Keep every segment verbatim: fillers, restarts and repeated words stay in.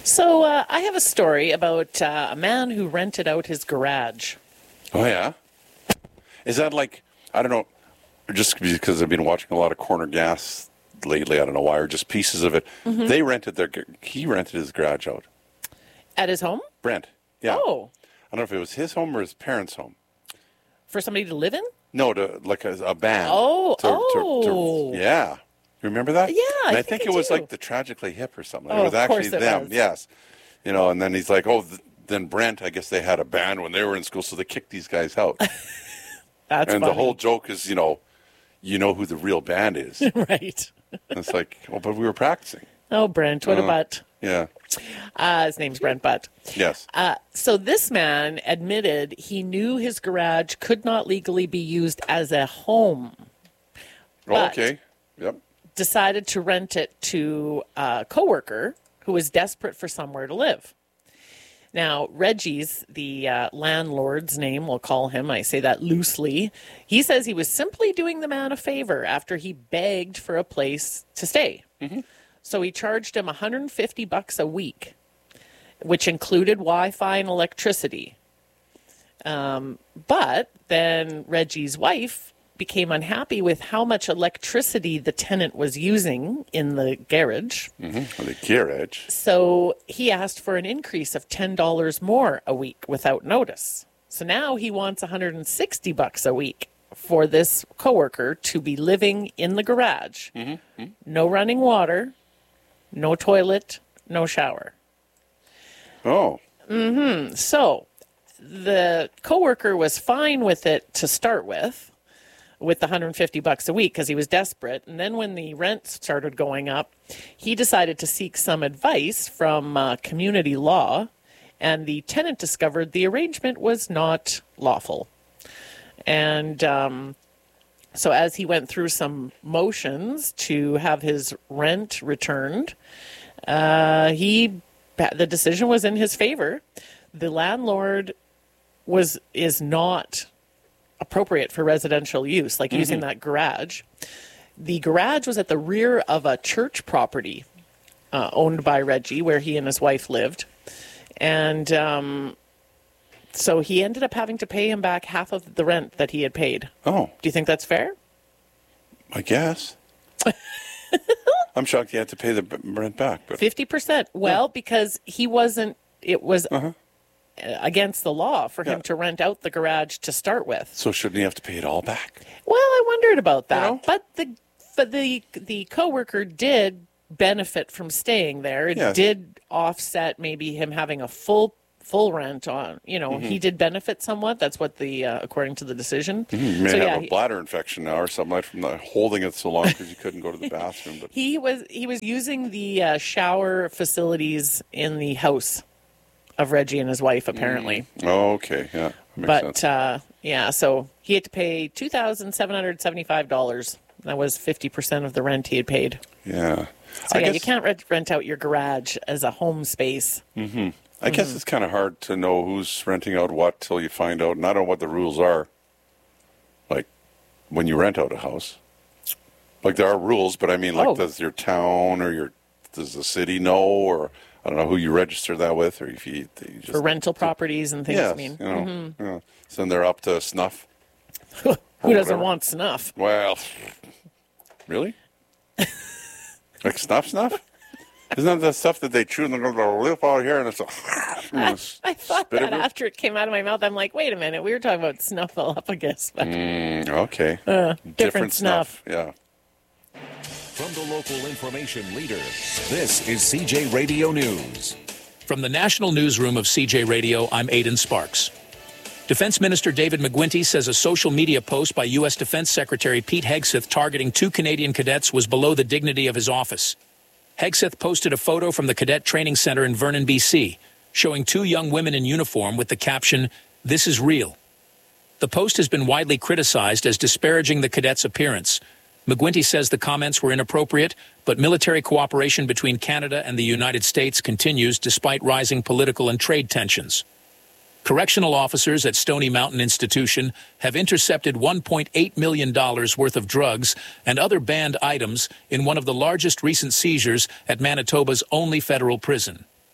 So uh, I have a story about uh, a man who rented out his garage. Oh, yeah? Is that like, I don't know, just because I've been watching a lot of Corner Gas lately, I don't know why, or just pieces of it. Mm-hmm. They rented their, he rented his garage out. At his home? Brent, yeah. Oh. I don't know if it was his home or his parents' home. For somebody to live in? No, to like a, a band. Oh, to, oh. To, to, yeah. You remember that? Yeah, and I, I think, think I it was do. like the Tragically Hip or something. Oh, it was of course actually it them, was. yes. You know, and then he's like, oh, th- then Brent, I guess they had a band when they were in school, so they kicked these guys out. That's and funny. the whole joke is, you know, you know who the real band is. Right. And it's like, oh, but we were practicing. Oh, Brent, what Uh, a butt. Yeah. Uh, his name's Brent Butt. Yes. Uh, so this man admitted he knew his garage could not legally be used as a home. Oh, okay. Yep. Decided to rent it to a coworker who was desperate for somewhere to live. Now, Reggie's, the uh, landlord's name, we'll call him, I say that loosely. He says he was simply doing the man a favor after he begged for a place to stay. Mm-hmm. So he charged him one hundred fifty bucks a week, which included Wi-Fi and electricity. Um, but then Reggie's wife became unhappy with how much electricity the tenant was using in the garage. Mm-hmm. The garage. So he asked for an increase of ten dollars more a week without notice. So now he wants one hundred sixty bucks a week for this coworker to be living in the garage. Mm-hmm. No running water, no toilet, no shower. Oh. Mm-hmm. So the coworker was fine with it to start with, with the one hundred fifty bucks a week because he was desperate. And then when the rent started going up, he decided to seek some advice from uh, community law, and the tenant discovered the arrangement was not lawful. And um, so as he went through some motions to have his rent returned, uh, he the decision was in his favor. The landlord was is not appropriate for residential use, like mm-hmm. using that garage. The garage was at the rear of a church property uh, owned by Reggie, where he and his wife lived. And um, so he ended up having to pay him back half of the rent that he had paid. Oh. Do you think that's fair? I guess. I'm shocked he had to pay the rent back. But fifty percent. Well, yeah. Because he wasn't, it was uh-huh. against the law for yeah. him to rent out the garage to start with. So shouldn't he have to pay it all back? Well, I wondered about that. You know? But the but the the coworker did benefit from staying there. It yes. did offset maybe him having a full full rent on, you know, mm-hmm. he did benefit somewhat. That's what the, uh, according to the decision. Mm-hmm. He may so, have yeah, a he, bladder infection now or something like from the holding it so long because he couldn't go to the bathroom. But he was he was using the uh, shower facilities in the house of Reggie and his wife, apparently. Mm. Oh, okay, yeah. Makes but, sense. Uh, yeah, so he had to pay two thousand seven hundred seventy-five dollars. That was fifty percent of the rent he had paid. Yeah. So, I yeah, guess... you can't rent, rent out your garage as a home space. Mm-hmm. I mm-hmm. guess it's kind of hard to know who's renting out what till you find out. And I don't know what the rules are. Like, when you rent out a house. Like, there are rules, but I mean, like, oh. does your town or your, does the city know, or I don't know who you register that with, or if you, you just... For rental properties and things, yes, I mean. you know, mm-hmm. yeah. So then they're up to snuff. Who doesn't whatever. want snuff? Well, really? Like snuff snuff? Isn't that the stuff that they chew and they're going to live out here and it's a... I, I thought that everywhere? after it came out of my mouth. I'm like, wait a minute, we were talking about snuffleupagus. But, mm, okay. Uh, different, different snuff. snuff. Yeah. From the local information leader, this is C J Radio News. From the National Newsroom of C J Radio, I'm Aidan Sparks. Defense Minister David McGuinty says a social media post by U S Defense Secretary Pete Hegseth targeting two Canadian cadets was below the dignity of his office. Hegseth posted a photo from the Cadet Training Center in Vernon, B C, showing two young women in uniform with the caption, "This is real." The post has been widely criticized as disparaging the cadets' appearance. McGuinty says the comments were inappropriate, but military cooperation between Canada and the United States continues despite rising political and trade tensions. Correctional officers at Stony Mountain Institution have intercepted one point eight million dollars worth of drugs and other banned items in one of the largest recent seizures at Manitoba's only federal prison.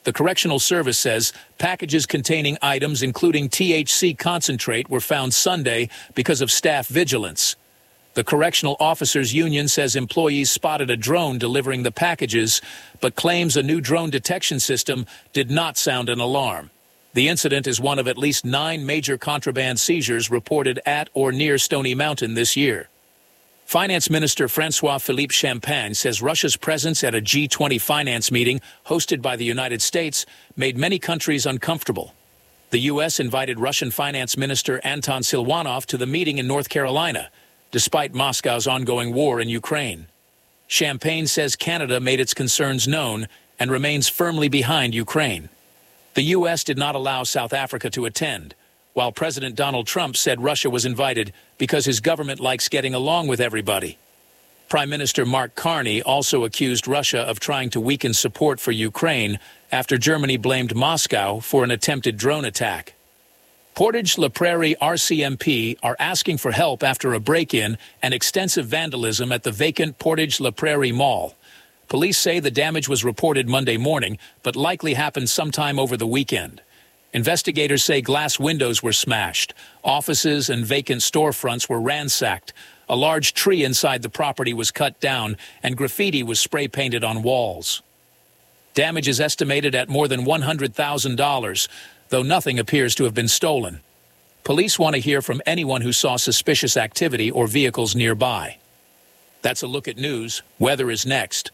The Correctional Service says packages containing items including T H C concentrate were found Sunday because of staff vigilance. The Correctional Officers Union says employees spotted a drone delivering the packages, but claims a new drone detection system did not sound an alarm. The incident is one of at least nine major contraband seizures reported at or near Stony Mountain this year. Finance Minister François-Philippe Champagne says Russia's presence at a G twenty finance meeting hosted by the United States made many countries uncomfortable. The U S invited Russian Finance Minister Anton Silwanov to the meeting in North Carolina, despite Moscow's ongoing war in Ukraine. Champagne says Canada made its concerns known and remains firmly behind Ukraine. The U S did not allow South Africa to attend, while President Donald Trump said Russia was invited because his government likes getting along with everybody. Prime Minister Mark Carney also accused Russia of trying to weaken support for Ukraine after Germany blamed Moscow for an attempted drone attack. Portage-La Prairie R C M P are asking for help after a break-in and extensive vandalism at the vacant Portage-La Prairie Mall. Police say the damage was reported Monday morning, but likely happened sometime over the weekend. Investigators say glass windows were smashed, offices and vacant storefronts were ransacked, a large tree inside the property was cut down, and graffiti was spray-painted on walls. Damage is estimated at more than one hundred thousand dollars, though nothing appears to have been stolen. Police want to hear from anyone who saw suspicious activity or vehicles nearby. That's a look at news. Weather is next.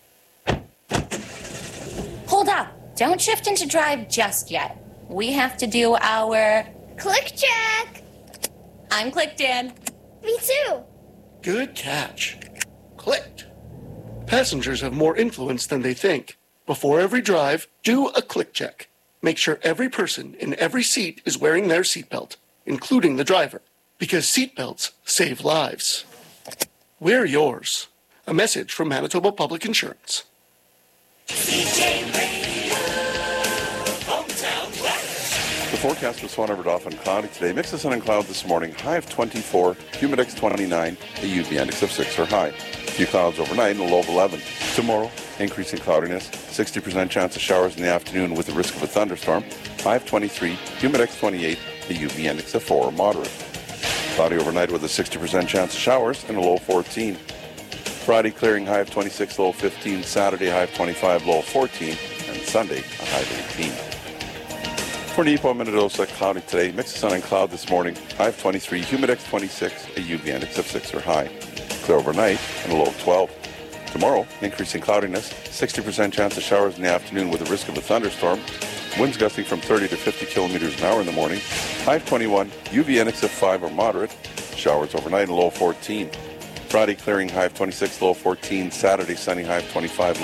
Hold up. Don't shift into drive just yet. We have to do our click check. I'm clicked in. Me too. Good catch. Clicked. Passengers have more influence than they think. Before every drive, do a click check. Make sure every person in every seat is wearing their seatbelt, including the driver, because seatbelts save lives. Wear yours. A message from Manitoba Public Insurance. C J Radio, hometown weather. The forecast for Swan River Dauphin cloudy today. Mix of sun and cloud this morning. High of twenty-four, humidex twenty-nine, a U V index of six or high. A few clouds overnight and a low of eleven. Tomorrow, increasing cloudiness, sixty percent chance of showers in the afternoon with the risk of a thunderstorm. High of twenty-three, humidex twenty-eight, a U V index of four or moderate. Cloudy overnight with a sixty percent chance of showers and a low of fourteen. Friday, clearing, high of twenty-six, low of fifteen. Saturday, high of twenty-five, low of fourteen. And Sunday, a high of eighteen. For Nepo, Minnedosa, cloudy today. Mix of sun and cloud this morning. High of twenty-three, humidex twenty-six, a U V index of six or high. Clear overnight and a low of twelve. Tomorrow, increasing cloudiness, sixty percent chance of showers in the afternoon with the risk of a thunderstorm. Winds gusting from thirty to fifty kilometers an hour in the morning. High of twenty-one, U V index of five or moderate. Showers overnight and low of fourteen. Friday, clearing, high of twenty-six, low of fourteen. Saturday, sunny, high of twenty-five.